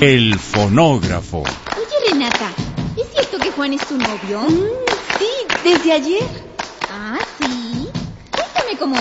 El fonógrafo. Oye, Renata, ¿es cierto que Juan es tu novio? Sí, desde ayer. Ah, ¿sí? Cuéntame cómo